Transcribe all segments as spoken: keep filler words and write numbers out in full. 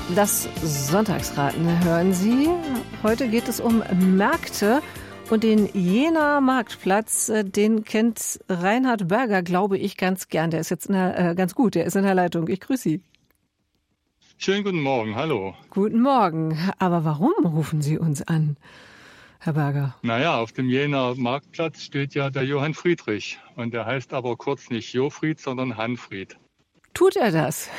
Das Sonntagsraten hören Sie. Heute geht es um Märkte und den Jenaer Marktplatz. Den kennt Reinhard Berger, glaube ich, ganz gern. Der ist jetzt in der, äh, ganz gut, der ist in der Leitung. Ich grüße Sie. Schönen guten Morgen, hallo. Guten Morgen. Aber warum rufen Sie uns an, Herr Berger? Naja, auf dem Jenaer Marktplatz steht ja der Johann Friedrich. Und der heißt aber kurz nicht Jofried, sondern Hanfried. Tut er das?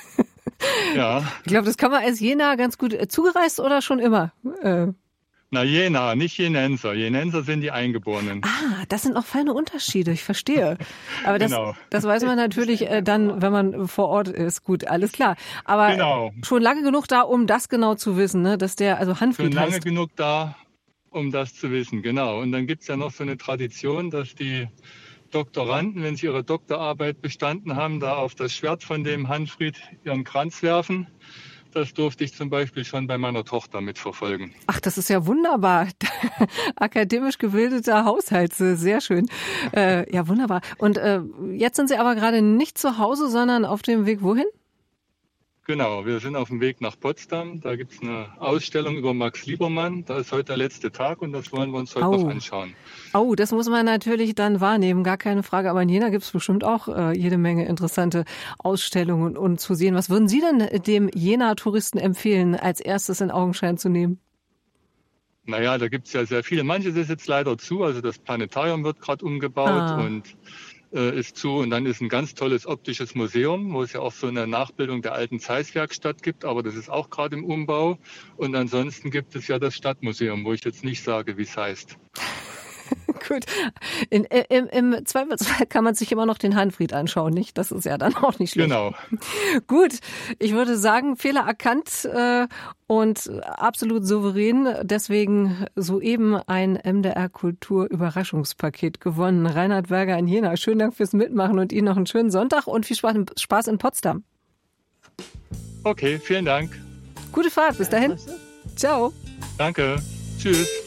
Ja. Ich glaube, das kann man als Jenaer ganz gut äh, zugereist oder schon immer? Äh. Na, Jenaer, nicht Jenenser. Jenenser sind die Eingeborenen. Ah, das sind noch feine Unterschiede, ich verstehe. Aber das, genau. das weiß man natürlich äh, dann, wenn man vor Ort ist. Gut, alles klar. Aber genau. schon lange genug da, um das genau zu wissen, ne? Dass der, also Hanfried Schon lange heißt. genug da, um das zu wissen, genau. Und dann gibt's ja noch so eine Tradition, dass die Doktoranden, wenn sie ihre Doktorarbeit bestanden haben, da auf das Schwert von dem Hanfried ihren Kranz werfen. Das durfte ich zum Beispiel schon bei meiner Tochter mitverfolgen. Ach, das ist ja wunderbar. Akademisch gebildeter Haushalt, sehr schön. Äh, ja, wunderbar. Und äh, jetzt sind Sie aber gerade nicht zu Hause, sondern auf dem Weg wohin? Genau, wir sind auf dem Weg nach Potsdam. Da gibt es eine Ausstellung über Max Liebermann. Da ist heute der letzte Tag und das wollen wir uns heute oh. noch anschauen. Oh, das muss man natürlich dann wahrnehmen, gar keine Frage. Aber in Jena gibt es bestimmt auch äh, jede Menge interessante Ausstellungen und zu sehen. Was würden Sie denn dem Jena-Touristen empfehlen, als erstes in Augenschein zu nehmen? Naja, da gibt es ja sehr viele. Manches ist jetzt leider zu. Also das Planetarium wird gerade umgebaut ah. und ist zu und dann ist ein ganz tolles optisches Museum, wo es ja auch so eine Nachbildung der alten Zeiss-Werkstatt gibt, aber das ist auch gerade im Umbau. Und ansonsten gibt es ja das Stadtmuseum, wo ich jetzt nicht sage, wie es heißt. Gut. In, im, Im Zweifelsfall kann man sich immer noch den Hanfried anschauen, nicht? Das ist ja dann auch nicht schlecht. Genau. Gut, ich würde sagen, Fehler erkannt äh, und absolut souverän. Deswegen soeben ein M D R-Kultur-Überraschungspaket gewonnen. Reinhard Berger in Jena. Schönen Dank fürs Mitmachen und Ihnen noch einen schönen Sonntag und viel Spaß in Potsdam. Okay, vielen Dank. Gute Fahrt, bis dahin. Ciao. Danke. Tschüss.